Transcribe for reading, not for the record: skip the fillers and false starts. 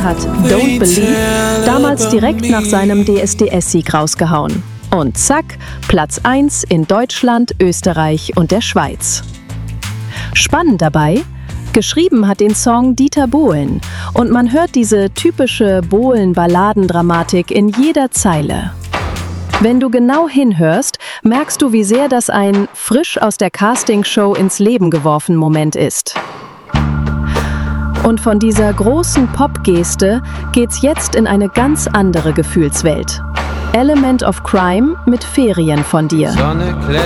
hat Don't Believe damals direkt nach seinem DSDS-Sieg rausgehauen. Und zack, Platz 1 in Deutschland, Österreich und der Schweiz. Spannend dabei, geschrieben hat den Song Dieter Bohlen und man hört diese typische Bohlen-Balladendramatik in jeder Zeile. Wenn du genau hinhörst, merkst du, wie sehr das ein frisch aus der Castingshow ins Leben geworfen Moment ist. Und von dieser großen Pop-Geste geht's jetzt in eine ganz andere Gefühlswelt. Element of Crime mit Ferien von dir.